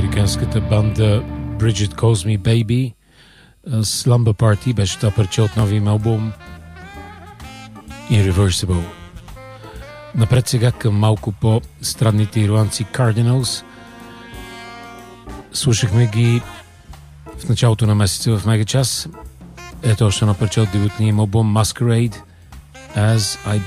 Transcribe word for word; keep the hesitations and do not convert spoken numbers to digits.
американската банда Bridget Calls Me Baby. Slumber Party беше това парче от новия им албум Irreversible. Напред сега към малко по-странните ирландци Cardinals. Слушахме ги в началото на месеца в Мегачас. Ето още на парче от дебютния им албум Masquerade As I